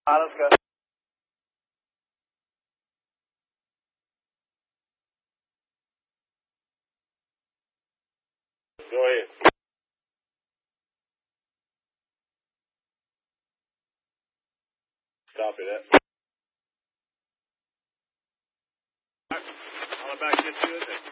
Let's go. Go ahead. Copy that. All right. I'll back into it.